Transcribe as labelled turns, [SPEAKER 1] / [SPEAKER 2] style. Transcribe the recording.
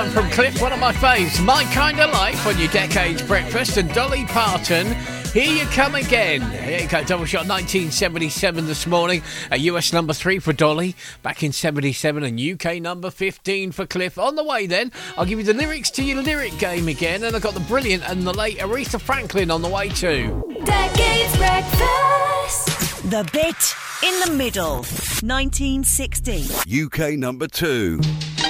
[SPEAKER 1] From Cliff, one of my faves, My Kind of Life on your Decades Breakfast, and Dolly Parton, Here You Come Again. Here you go, double shot 1977 this morning, a US number 3 for Dolly back in 77, and UK number 15 for Cliff. On the way then, I'll give you the lyrics to your lyric game again, and I've got the brilliant and the late Aretha Franklin on the way too.
[SPEAKER 2] Decades Breakfast.
[SPEAKER 3] The Bit in the Middle, 1960.
[SPEAKER 4] UK number 2.